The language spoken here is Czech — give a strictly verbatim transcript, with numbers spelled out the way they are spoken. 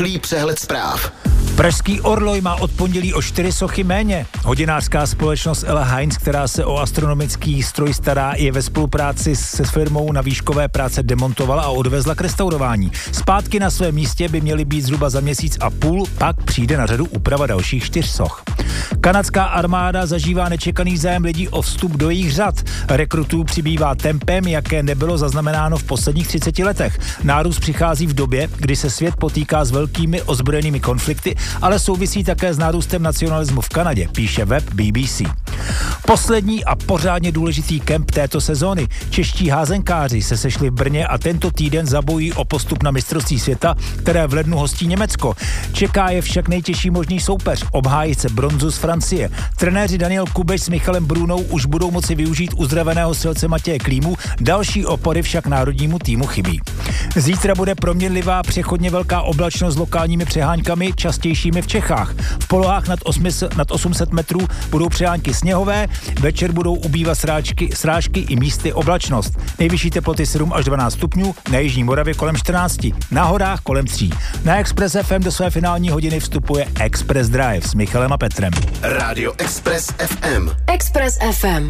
rychlý přehled zpráv. Pražský Orloj má od pondělí o čtyři sochy méně. Hodinářská společnost Ella Heinz, která se o astronomický stroj stará, je ve spolupráci se firmou na výškové práce demontovala a odvezla k restaurování. Zpátky na svém místě by měly být zhruba za měsíc a půl, pak přijde na řadu úprava dalších čtyř soch. Kanadská armáda zažívá nečekaný zájem lidí o vstup do jejich řad. Rekrutů přibývá tempem, jaké nebylo zaznamenáno v posledních třiceti letech. Nárůst přichází v době, kdy se svět potýká s velkými ozbrojenými konflikty, ale souvisí také s nárůstem nacionalismu v Kanadě, píše web B B C. Poslední a pořádně důležitý kemp této sezóny. Čeští házenkáři se sešli v Brně a tento týden zabojí o postup na mistrovství světa, které v lednu hostí Německo. Čeká je však nejtěžší možný soupeř, obhájce bronzu z Francie. Trenéři Daniel Kubeš s Michalem Brunou už budou moci využít uzdraveného střelce Matěje Klímu, další opory však národnímu týmu chybí. Zítra bude proměnlivá přechodně velká oblačnost s lokálními přeháňkami, častějšími v Čechách. V polohách nad, nad osm set metrů budou přehánky sněhové, večer budou ubývat srážky, srážky i místy oblačnost. Nejvyšší teploty sedm až dvanáct stupňů, na jižní Moravě kolem čtrnáct, na horách kolem tří. Na Express F M do své finální hodiny vstupuje Express Drive s Michalem a Petrem. Rádio Express F M. Express F M.